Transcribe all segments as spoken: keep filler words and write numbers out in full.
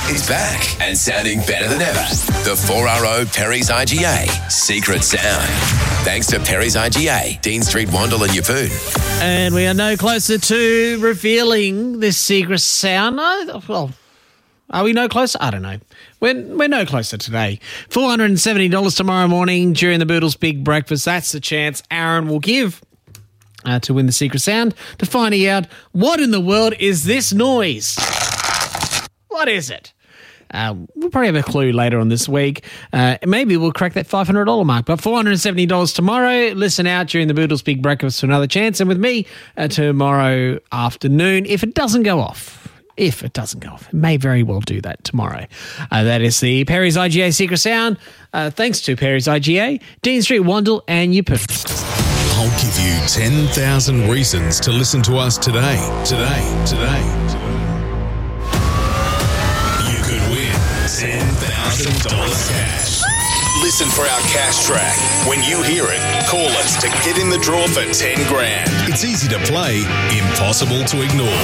is back and sounding better than ever. The four R O Perry's I G A Secret Sound. Thanks to Perry's I G A, Dean Street, Wandle and Yeppoon. And we are no closer to revealing this secret sound. No, well, are we no closer? I don't know. We're, we're no closer today. four hundred seventy dollars tomorrow morning during the Boodles Big Breakfast. That's the chance Aaron will give uh, to win the secret sound, to finding out what in the world is this noise. What is it? Uh, we'll probably have a clue later on this week. Uh, maybe we'll crack that five hundred dollars mark. But four hundred seventy dollars tomorrow. Listen out during the Boodles Big Breakfast for another chance. And with me uh, tomorrow afternoon, if it doesn't go off. If it doesn't go off. It may very well do that tomorrow. Uh, that is the Perry's I G A Secret Sound. Uh, thanks to Perry's I G A, Dean Street, Wandle and Yeppoon. I'll give you ten thousand reasons to listen to us today. Today. Today. You could win ten thousand dollars cash. Listen for our cash track. When you hear it, call us to get in the draw for ten grand. It's easy to play, impossible to ignore.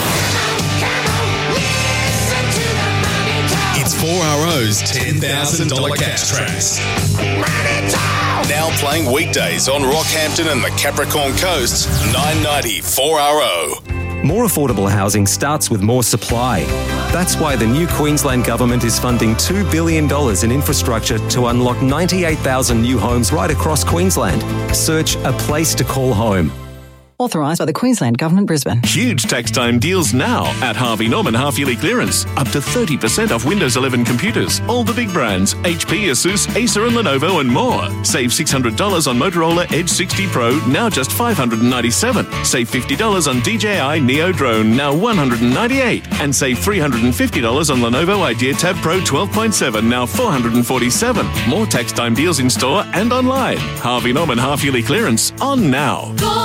It's four R O's ten thousand dollars cash tracks. Now playing weekdays on Rockhampton and the Capricorn Coast, nine ninety four R O. More affordable housing starts with more supply. That's why the new Queensland Government is funding two billion dollars in infrastructure to unlock ninety-eight thousand new homes right across Queensland. Search A Place to Call Home. Authorised by the Queensland Government, Brisbane. Huge tax time deals now at Harvey Norman half-yearly clearance. Up to thirty percent off Windows eleven computers. All the big brands, H P, Asus, Acer and Lenovo and more. Save six hundred dollars on Motorola Edge sixty Pro, now just five hundred ninety-seven dollars. Save fifty dollars on D J I Neo Drone, now one hundred ninety-eight dollars. And save three hundred fifty dollars on Lenovo Idea Tab Pro twelve point seven, now four hundred forty-seven dollars. More tax time deals in store and online. Harvey Norman half-yearly clearance on now.